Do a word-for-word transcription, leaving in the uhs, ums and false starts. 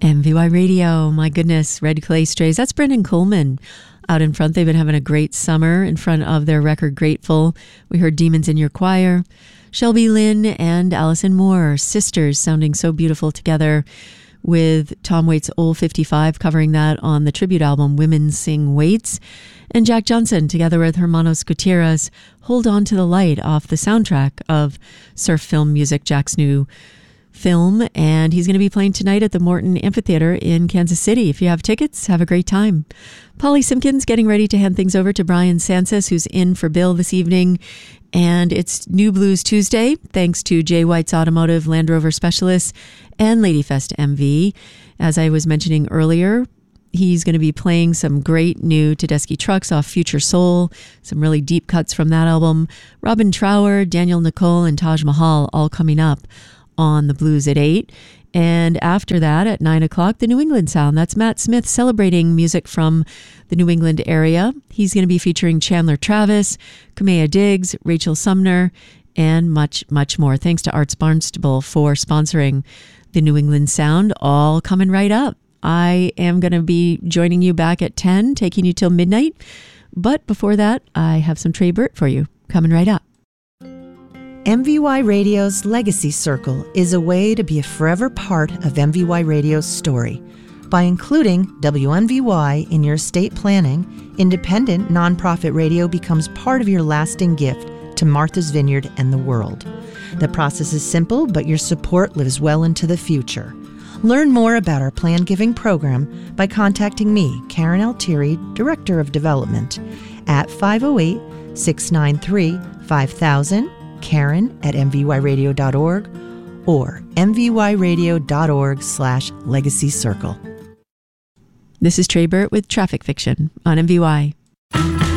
M V Y Radio, my goodness, Red Clay Strays. That's Brendan Coleman out in front. They've been having a great summer in front of their record Grateful. We heard Demons in Your Choir. Shelby Lynn and Allison Moore, sisters, sounding so beautiful together, with Tom Waits' Old fifty-five covering that on the tribute album Women Sing Waits. And Jack Johnson together with Hermanos Gutierrez, Hold On to the Light, off the soundtrack of Surf Film Music, Jack's new film. And he's going to be playing tonight at the Morton Amphitheater in Kansas City. If you have tickets, have a great time. Polly Simpkins getting ready to hand things over to Brian Sanchez, who's in for Bill this evening. And it's New Blues Tuesday, thanks to Jay White's Automotive Land Rover Specialists and Ladyfest M V. As I was mentioning earlier, he's going to be playing some great new Tedeschi trucks off Future Soul, some really deep cuts from that album. Robin Trower, Daniel Nicole, and Taj Mahal all coming up on the Blues at eight. And after that, at nine o'clock, the New England Sound. That's Matt Smith celebrating music from the New England area. He's going to be featuring Chandler Travis, Kamea Diggs, Rachel Sumner, and much, much more. Thanks to Arts Barnstable for sponsoring the New England Sound. All coming right up. I am going to be joining you back at ten, taking you till midnight. But before that, I have some Trey Burt for you coming right up. M V Y Radio's Legacy Circle is a way to be a forever part of M V Y Radio's story. By including W M V Y in your estate planning, independent nonprofit radio becomes part of your lasting gift to Martha's Vineyard and the world. The process is simple, but your support lives well into the future. Learn more about our planned giving program by contacting me, Karen Altieri, Director of Development, at five oh eight, six nine three, five thousand, Karen at M V Y radio dot org, or M V Y radio dot org slash legacy circle. This is Trey Burt with Traffic Fiction on M V Y.